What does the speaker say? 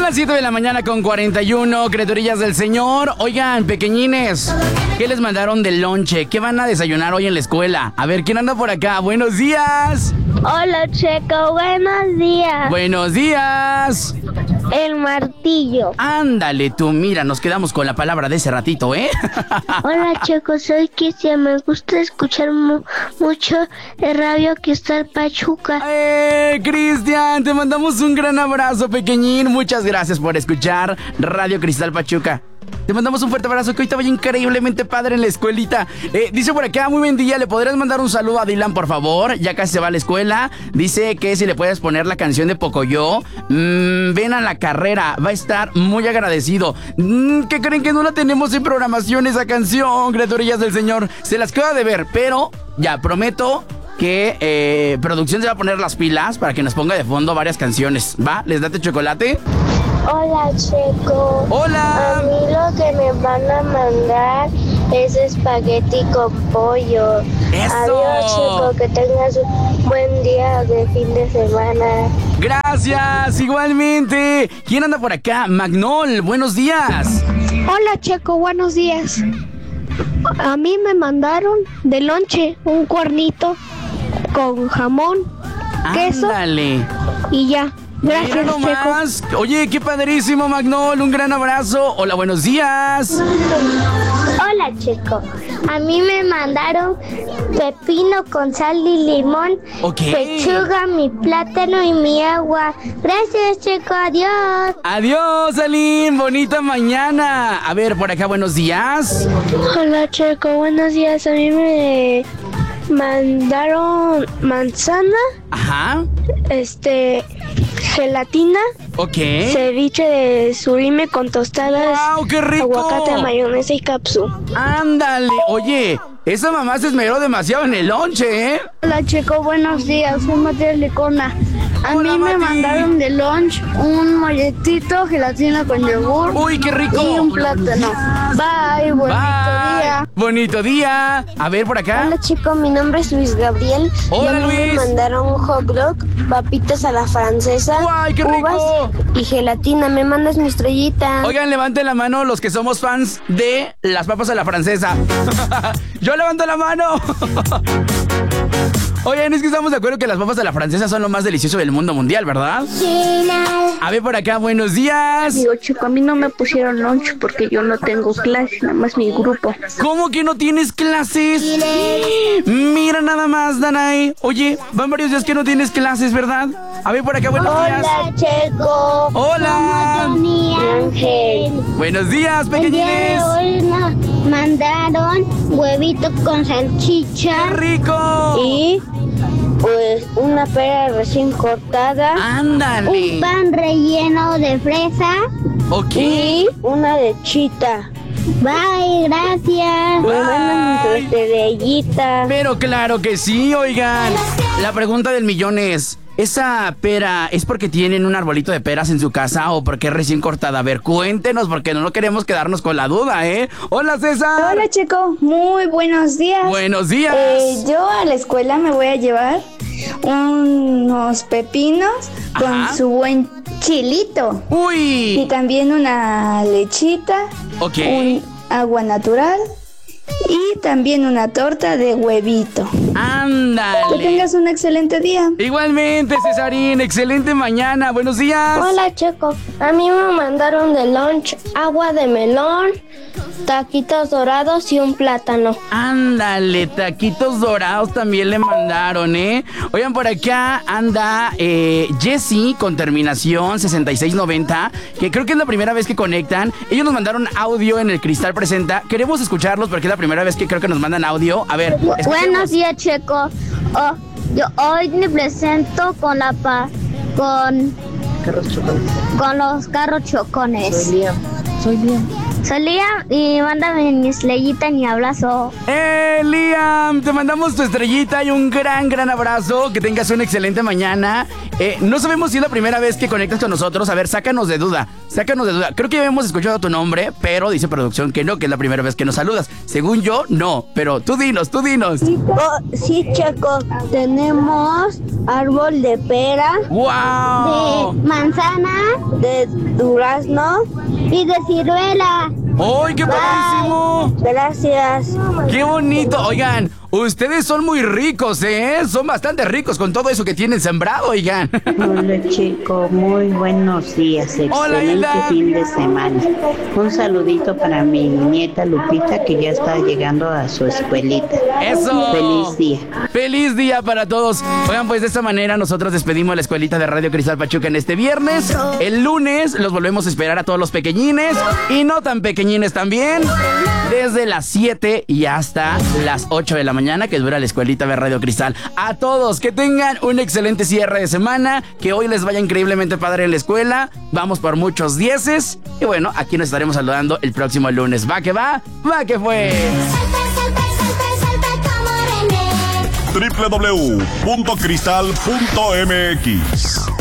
las 7 de la mañana con 41, criaturillas del Señor. Oigan, pequeñines, ¿qué les mandaron del lonche? ¿Qué van a desayunar hoy en la escuela? A ver, ¿quién anda por acá? ¡Buenos días! Hola, Checo, buenos días. ¡Buenos días! El martillo. Ándale tú, mira, nos quedamos con la palabra de ese ratito, ¿eh? Hola, Checo, soy Cristian. Me gusta escuchar mucho el radio Cristal Pachuca. Cristian, te mandamos un gran abrazo, pequeñín. Muchas gracias por escuchar Radio Cristal Pachuca. Te mandamos un fuerte abrazo, que hoy te vaya increíblemente padre en la escuelita. Dice por acá, muy buen día, ¿le podrías mandar un saludo a Dylan, por favor? Ya casi se va a la escuela. Dice que si le puedes poner la canción de Pocoyo, ven a la carrera, va a estar muy agradecido. ¿Qué creen que no la tenemos en programación esa canción, criaturillas del Señor? Se las queda de ver, pero ya prometo que producción se va a poner las pilas para que nos ponga de fondo varias canciones. ¿Va? ¿Les date chocolate? Hola, Checo. Hola. A mí lo que me van a mandar es espagueti con pollo. ¡Eso! Adiós, Checo, que tengas un buen día de fin de semana. Gracias, igualmente. ¿Quién anda por acá? Magnol, buenos días. Hola, Checo, buenos días. A mí me mandaron de lonche un cuernito con jamón, queso Ándale. y ya. Gracias, Checo. Oye, qué padrísimo, Magnol. Un gran abrazo. Hola, buenos días. Hola, Checo. A mí me mandaron pepino con sal y limón, pechuga, mi plátano y mi agua. Gracias, Checo. Adiós. Adiós, Aline. Bonita mañana. A ver, por acá, buenos días. Hola, Checo. Buenos días. A mí me mandaron manzana. Ajá. Gelatina. Ceviche de surime con tostadas. ¡Wow, qué rico! Aguacate, mayonesa y capsu. Ándale. Oye, esa mamá se esmeró demasiado en el lonche, ¿eh? Hola, Checo, buenos días. Soy Matías Lecona. A mí me mandaron de lunch un molletito, gelatina con yogur. ¡Uy, qué rico! Y un plátano. Bye, bonito día. Bonito día. A ver, por acá. Hola, Checo, mi nombre es Luis Gabriel. Hola, y a mí Luis. me mandaron un hot dog, papitas a la francesa, ¡Ay, qué rico! uvas y gelatina. Me mandas mi estrellita. Oigan, levanten la mano los que somos fans de las papas a la francesa. Yo levanto la mano. Oigan, es que estamos de acuerdo que las papas a la francesa son lo más delicioso del mundo mundial, ¿verdad? A ver, por acá, buenos días. Digo, Checo, a mí no me pusieron lunch porque yo no tengo clase, nada más mi grupo. ¿Cómo que no tienes clases? Mira nada más, Danay. Oye, van varios días que no tienes clases, ¿verdad? A ver, por acá, buenos días. Hola, Checo. Hola. Tony Ángel. Buenos días, pequeñines. Hoy nos mandaron huevito con salchicha. ¡Qué rico! Y pues una pera recién cortada. Ándale. Un pan relleno de fresa. Y una lechita. Bye, gracias. Me mandan tu estrellita. Pero claro que sí, oigan. La pregunta del millón es: ¿esa pera es porque tienen un arbolito de peras en su casa o porque es recién cortada? A ver, cuéntenos, porque no queremos quedarnos con la duda, ¿eh? Hola, César. Hola, Checo. Muy buenos días. Buenos días. Yo a la escuela me voy a llevar unos pepinos con su buen chilito. ¡Uy! Y también una lechita. Un agua natural. Y también una torta de huevito. ¡Ándale! Que tengas un excelente día. Igualmente, Cesarín. Excelente mañana. Buenos días. Hola, Checo. A mí me mandaron de lunch agua de melón, taquitos dorados y un plátano. Ándale, taquitos dorados también le mandaron, ¿eh? Oigan, por acá anda Jessie con terminación 6690, que creo que es la primera vez que conectan. Ellos nos mandaron audio en el Cristal Presenta. Queremos escucharlos porque es la primera vez que creo que nos mandan audio. A ver, buenos días, Checo. Yo hoy me presento con con los carros chocones. Soy Liam. Liam y mándame mi estrellita y abrazo. Liam, te mandamos tu estrellita y un gran abrazo. Que tengas una excelente mañana. No sabemos si es la primera vez que conectas con nosotros. A ver, sácanos de duda. Creo que ya hemos escuchado tu nombre, pero dice producción que no, que es la primera vez que nos saludas. Según yo, no, pero tú dinos. Sí, Checo, tenemos árbol de pera, ¡wow! de manzana, de durazno y de ciruela. ¡Ay, qué padrísimo! Gracias. ¡Qué bonito! Oigan, ustedes son muy ricos, ¿eh? Son bastante ricos con todo eso que tienen sembrado, oigan. Hola, chico, muy buenos días. Excelente fin de semana. Un saludito para mi nieta Lupita, que ya está llegando a su escuelita. ¡Eso! ¡Feliz día! ¡Feliz día para todos! Oigan, pues de esta manera nosotros despedimos la escuelita de Radio Cristal Pachuca en este viernes. El lunes los volvemos a esperar a todos los pequeñines y no tan pequeñines también, desde las 7 y hasta las 8 de la mañana, que dura la escuelita de Radio Cristal. A todos, que tengan un excelente cierre de semana, que hoy les vaya increíblemente padre en la escuela. Vamos por muchos dieces. Y bueno, aquí nos estaremos saludando el próximo lunes. Va que va, va que fue. www.cristal.mx